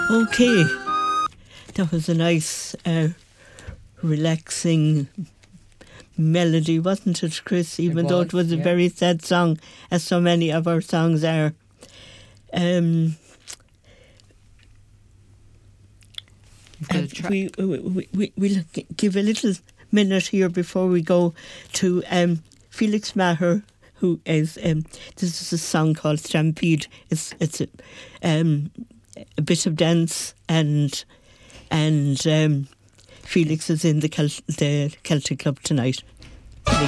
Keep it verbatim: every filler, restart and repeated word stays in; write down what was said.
Okay, that was a nice, uh, relaxing melody, wasn't it, Chris? Even it though was, it was a yeah. very sad song, as so many of our songs are. Um, uh, tra- we, we, we, we'll give a little minute here before we go to um, Felix Maher, who is, um, this is a song called Stampede. It's, it's a, um, a bit of dance, and and um, Felix is in the, Celt- the Celtic Club tonight.